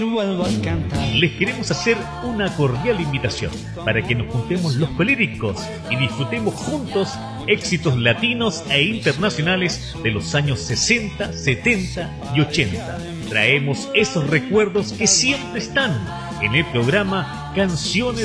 Les queremos hacer una cordial invitación para que nos juntemos los coléricos y disfrutemos juntos éxitos latinos e internacionales de los años 60, 70 y 80. Traemos esos recuerdos que siempre están en el programa Canciones